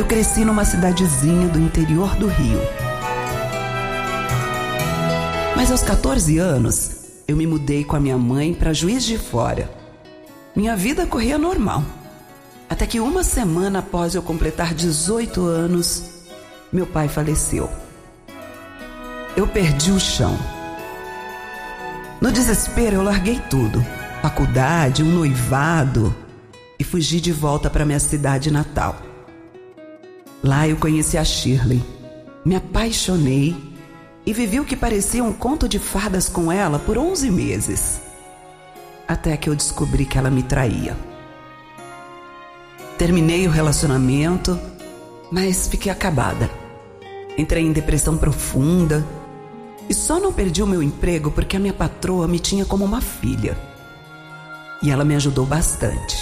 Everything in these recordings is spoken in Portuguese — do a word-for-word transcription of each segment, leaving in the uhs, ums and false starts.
cresci numa cidadezinha do interior do Rio. Mas aos quatorze anos, eu me mudei com a minha mãe para Juiz de Fora. Minha vida corria normal. Até que uma semana após eu completar dezoito anos, meu pai faleceu. Eu perdi o chão. No desespero, eu larguei tudo. Faculdade, um noivado, e fugi de volta para minha cidade natal. Lá eu conheci a Shirley, me apaixonei e vivi o que parecia um conto de fadas com ela por onze meses. Até que eu descobri que ela me traía. Terminei o relacionamento, mas fiquei acabada. Entrei em depressão profunda e só não perdi o meu emprego porque a minha patroa me tinha como uma filha. E ela me ajudou bastante.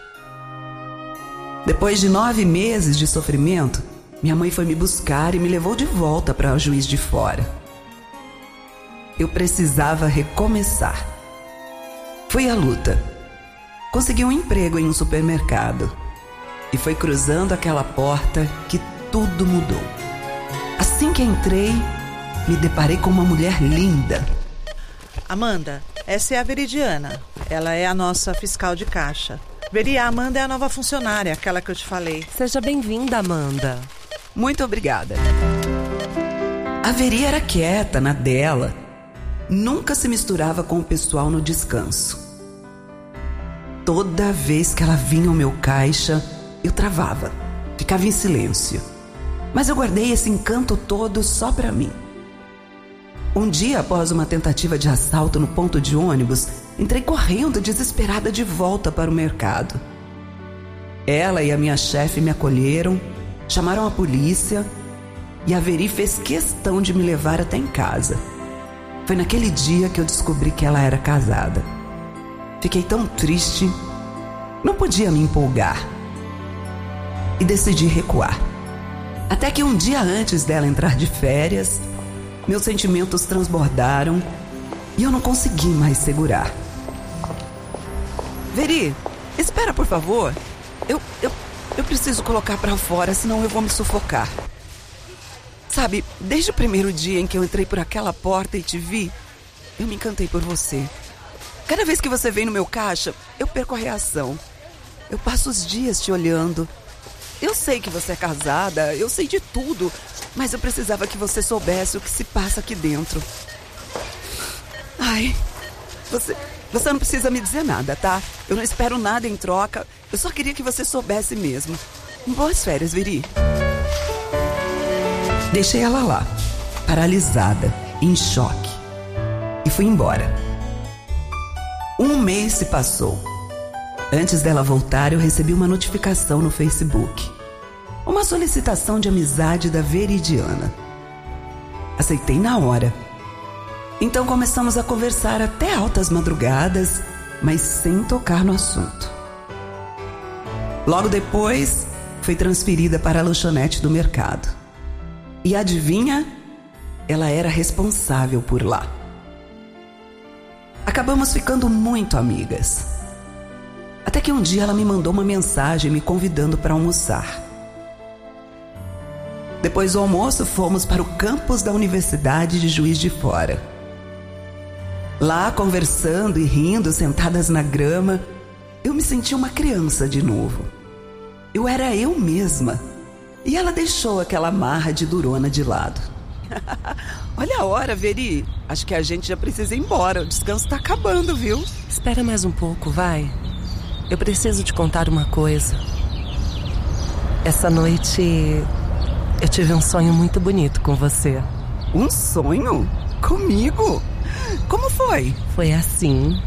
Depois de nove meses de sofrimento, minha mãe foi me buscar e me levou de volta para Juiz de Fora. Eu precisava recomeçar. Fui à luta. Consegui um emprego em um supermercado. E foi cruzando aquela porta que tudo mudou. Assim que entrei, me deparei com uma mulher linda. Amanda, essa é a Veridiana. Ela é a nossa fiscal de caixa. Veri, a Amanda é a nova funcionária, aquela que eu te falei. Seja bem-vinda, Amanda. Muito obrigada. A Veri era quieta, na dela. Nunca se misturava com o pessoal no descanso. Toda vez que ela vinha ao meu caixa, eu travava, ficava em silêncio. Mas eu guardei esse encanto todo só pra mim. Um dia, após uma tentativa de assalto no ponto de ônibus, entrei correndo, desesperada, de volta para o mercado. Ela e a minha chefe me acolheram, chamaram a polícia e a Veri fez questão de me levar até em casa. Foi naquele dia que eu descobri que ela era casada. Fiquei tão triste, não podia me empolgar e decidi recuar. Até que um dia antes dela entrar de férias, meus sentimentos transbordaram e eu não consegui mais segurar. Veri, espera, por favor. Eu, eu, eu preciso colocar pra fora, senão eu vou me sufocar. Sabe, desde o primeiro dia em que eu entrei por aquela porta e te vi, eu me encantei por você. Cada vez que você vem no meu caixa, eu perco a reação. Eu passo os dias te olhando. Eu sei que você é casada, eu sei de tudo, mas eu precisava que você soubesse o que se passa aqui dentro. Ai, você, você não precisa me dizer nada, tá? Eu não espero nada em troca, eu só queria que você soubesse mesmo. Boas férias, Veri. Deixei ela lá, paralisada, em choque, e fui embora. Um mês se passou. Antes dela voltar, eu recebi uma notificação no Facebook. Uma solicitação de amizade da Veridiana. Aceitei na hora. Então começamos a conversar até altas madrugadas, mas sem tocar no assunto. Logo depois, fui transferida para a lanchonete do mercado. E adivinha? Ela era responsável por lá. Acabamos ficando muito amigas. Até que um dia ela me mandou uma mensagem me convidando para almoçar. Depois do almoço, fomos para o campus da Universidade de Juiz de Fora. Lá, conversando e rindo, sentadas na grama, eu me senti uma criança de novo. Eu era eu mesma. E ela deixou aquela marra de durona de lado. Olha a hora, Veri. Acho que a gente já precisa ir embora. O descanso tá acabando, viu? Espera mais um pouco, vai. Eu preciso te contar uma coisa. Essa noite eu tive um sonho muito bonito com você. Um sonho? Comigo? Como foi? Foi assim.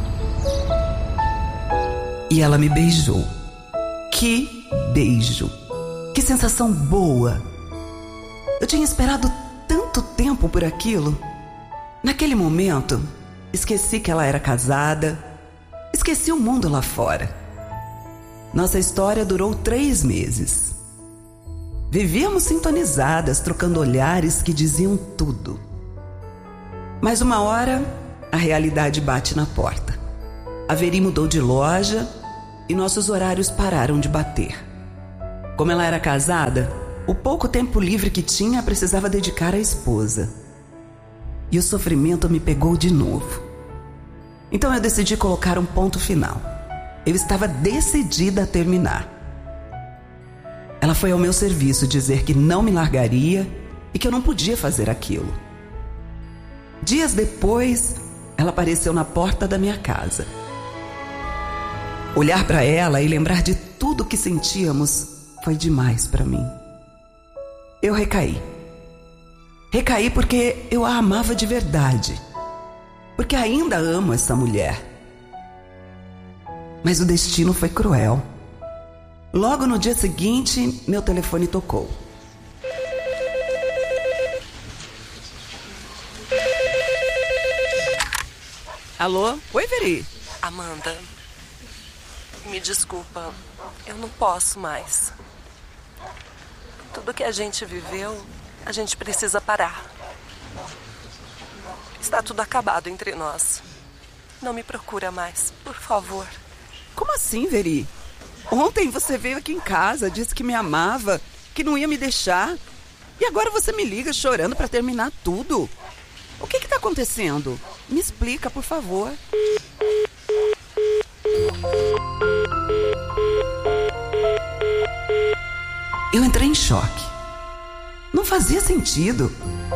E ela me beijou. Que beijo! Que sensação boa! Eu tinha esperado tanto tempo por aquilo. Naquele momento, esqueci que ela era casada. Esqueci o mundo lá fora. Nossa história durou três meses. Vivíamos sintonizadas, trocando olhares que diziam tudo. Mas uma hora, a realidade bate na porta. A Veri mudou de loja e nossos horários pararam de bater. Como ela era casada, o pouco tempo livre que tinha precisava dedicar à esposa. E o sofrimento me pegou de novo. Então eu decidi colocar um ponto final. Eu estava decidida a terminar. Ela foi ao meu serviço dizer que não me largaria e que eu não podia fazer aquilo. Dias depois, ela apareceu na porta da minha casa. Olhar para ela e lembrar de tudo que sentíamos foi demais para mim. Eu recaí. Recaí porque eu a amava de verdade. Porque ainda amo essa mulher. Mas o destino foi cruel. Logo no dia seguinte, meu telefone tocou. Alô? Oi, Veri. Amanda, me desculpa, eu não posso mais. Tudo que a gente viveu, a gente precisa parar. Está tudo acabado entre nós. Não me procura mais, por favor. Como assim, Veri? Ontem você veio aqui em casa, disse que me amava, que não ia me deixar. E agora você me liga chorando para terminar tudo. O que está acontecendo? Me explica, por favor. Eu entrei em choque. Não fazia sentido.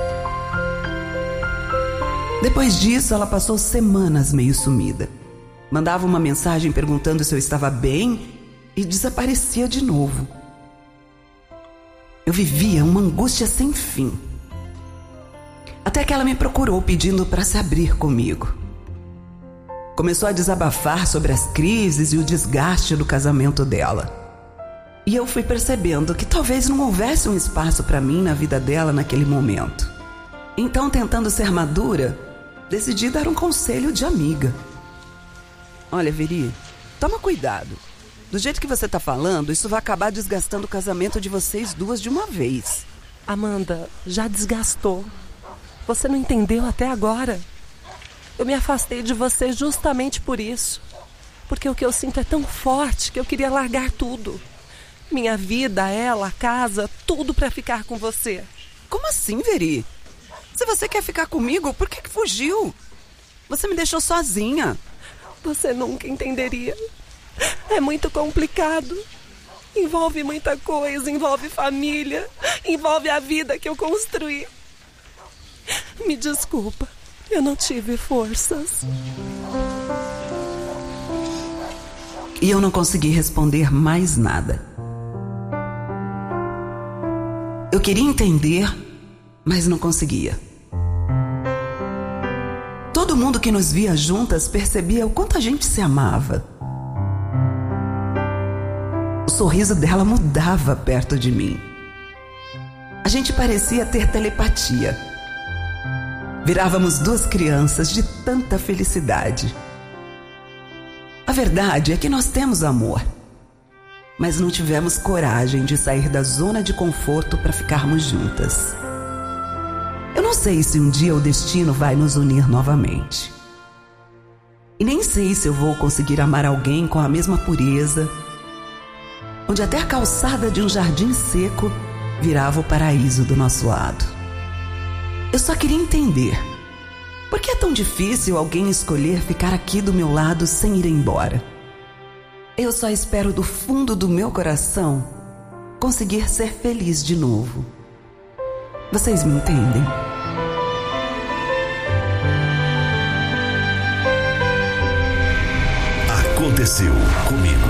Depois disso, ela passou semanas meio sumida. Mandava uma mensagem perguntando se eu estava bem e desaparecia de novo. Eu vivia uma angústia sem fim. Até que ela me procurou pedindo para se abrir comigo. Começou a desabafar sobre as crises e o desgaste do casamento dela. E eu fui percebendo que talvez não houvesse um espaço para mim na vida dela naquele momento. Então, tentando ser madura, decidi dar um conselho de amiga. Olha, Veri, toma cuidado. Do jeito que você tá falando, isso vai acabar desgastando o casamento de vocês duas de uma vez. Amanda, já desgastou. Você não entendeu até agora. Eu me afastei de você justamente por isso. Porque o que eu sinto é tão forte que eu queria largar tudo. Minha vida, ela, a casa, tudo pra ficar com você. Como assim, Veri? Se você quer ficar comigo, por que que fugiu? Você me deixou sozinha. Você nunca entenderia. É muito complicado. Envolve muita coisa, envolve família, envolve a vida que eu construí. Me desculpa, eu não tive forças. E eu não consegui responder mais nada. Eu queria entender, mas não conseguia. Todo mundo que nos via juntas percebia o quanto a gente se amava. O sorriso dela mudava perto de mim. A gente parecia ter telepatia. Virávamos duas crianças de tanta felicidade. A verdade é que nós temos amor, mas não tivemos coragem de sair da zona de conforto para ficarmos juntas. Eu não sei se um dia o destino vai nos unir novamente. E nem sei se eu vou conseguir amar alguém com a mesma pureza, onde até a calçada de um jardim seco virava o paraíso do nosso lado. Eu só queria entender, por que é tão difícil alguém escolher ficar aqui do meu lado sem ir embora? Eu só espero do fundo do meu coração conseguir ser feliz de novo. Vocês me entendem? Aconteceu comigo.